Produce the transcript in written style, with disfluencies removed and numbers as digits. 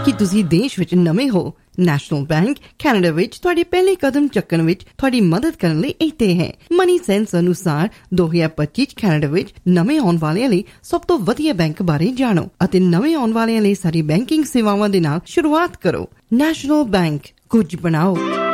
ਕਿ ਤੁਸੀਂ ਦੇਸ਼ ਵਿੱਚ ਨਵੇਂ ਹੋ। ਨੈਸ਼ਨਲ ਬੈਂਕ ਕੈਨੇਡਾ ਵਿੱਚ ਤੁਹਾਡੇ ਪਹਿਲੇ ਕਦਮ ਚੱਕਣ ਵਿੱਚ ਤੁਹਾਡੀ ਮਦਦ ਕਰਨ ਲਈ ਇੱਥੇ ਹੈ। ਮਨੀ ਸੈਂਸ ਅਨੁਸਾਰ 2025 ਕੈਨੇਡਾ ਵਿੱਚ ਨਵੇਂ ਆਉਣ ਵਾਲਿਆਂ ਲਈ ਸਭ ਤੋਂ ਵਧੀਆ ਬੈਂਕ ਬਾਰੇ ਜਾਣੋ ਅਤੇ ਨਵੇਂ ਆਉਣ ਵਾਲਿਆਂ ਲਈ ਸਾਡੀ ਬੈਂਕਿੰਗ ਸੇਵਾਵਾਂ ਦੇ ਨਾਲ ਸ਼ੁਰੂਆਤ ਕਰੋ। ਨੈਸ਼ਨਲ ਬੈਂਕ, ਕੁਝ ਬਣਾਓ।